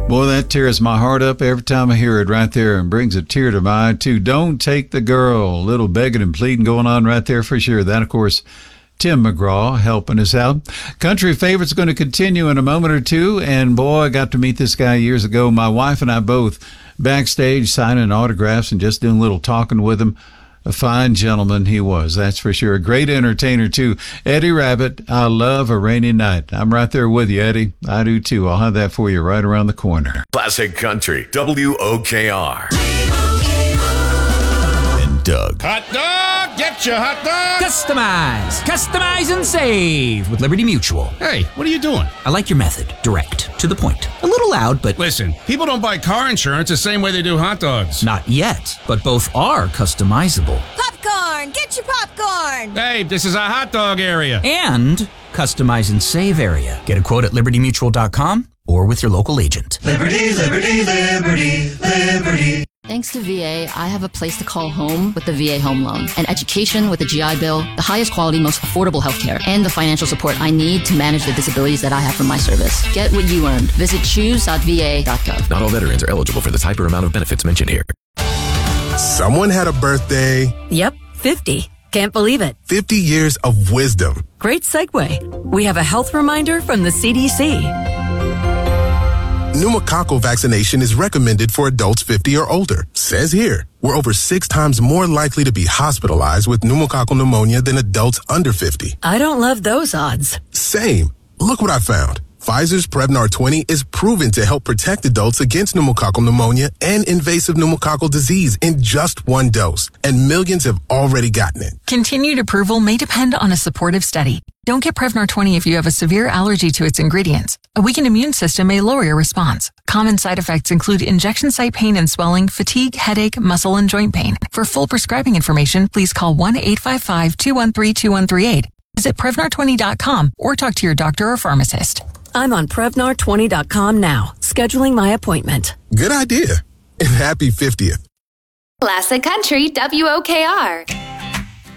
Boy, that tears my heart up every time I hear it right there and brings a tear to my eye, too. Don't Take the Girl. A little begging and pleading going on right there for sure. That, of course, Tim McGraw helping us out. Country Favorite's going to continue in a moment or two. And, boy, I got to meet this guy years ago. My wife and I both backstage signing autographs and just doing a little talking with him. A fine gentleman he was, that's for sure. A great entertainer, too. Eddie Rabbitt, I Love a Rainy Night. I'm right there with you, Eddie. I do, too. I'll have that for you right around the corner. Classic Country, WOKR. And Doug. Hot dog! Get your hot dog! Customize and save with Liberty Mutual. Hey, what are you doing? I like your method. Direct. To the point. A little loud, but... Listen, people don't buy car insurance the same way they do hot dogs. Not yet, but both are customizable. Popcorn! Get your popcorn! Hey, this is a hot dog area. And customize and save area. Get a quote at libertymutual.com or with your local agent. Liberty, liberty, liberty, liberty. Thanks to VA, I have a place to call home with the VA Home Loan, an education with the GI Bill, the highest quality, most affordable healthcare, and the financial support I need to manage the disabilities that I have from my service. Get what you earned. Visit choose.va.gov. Not all veterans are eligible for the type or amount of benefits mentioned here. Someone had a birthday. Yep, 50. Can't believe it. 50 years of wisdom. Great segue. We have a health reminder from the CDC. Pneumococcal vaccination is recommended for adults 50 or older. Says here, we're over 6 times more likely to be hospitalized with pneumococcal pneumonia than adults under 50. I don't love those odds. Same. Look what I found. Pfizer's Prevnar 20 is proven to help protect adults against pneumococcal pneumonia and invasive pneumococcal disease in just 1 dose. And millions have already gotten it. Continued approval may depend on a supportive study. Don't get Prevnar 20 if you have a severe allergy to its ingredients. A weakened immune system may lower your response. Common side effects include injection site pain and swelling, fatigue, headache, muscle, and joint pain. For full prescribing information, please call 1-855-213-2138. Visit Prevnar20.com or talk to your doctor or pharmacist. I'm on Prevnar20.com now, scheduling my appointment. Good idea. And happy 50th. Classic Country, WOKR.